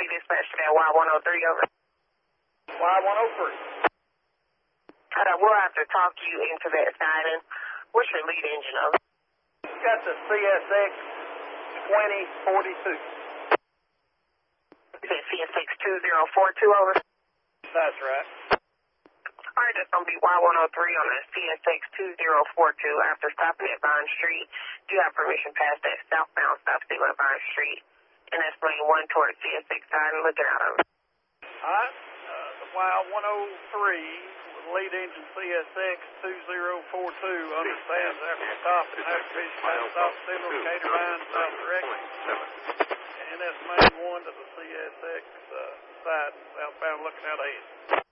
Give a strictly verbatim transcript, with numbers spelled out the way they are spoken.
be dispatched to that Y one oh three, over. Y one oh three. Uh, we'll have to talk you into that side. And what's your lead engine, over? It's got the C S X twenty forty-two. Is it C S X two zero four two, over? That's right. All right, that's going to be Y one oh three on the C S X two zero four two. After stopping at Vine Street, you have permission past that southbound stop signal at Vine Street. And that's lane one towards C S X side and looking out, over. All right. Uh, the Y one oh three with lead engine C S X two zero four two understands after stop and has permission past stop signal, Cater Vine, south direction. And that's main one to the C S X uh, side, southbound looking out ahead.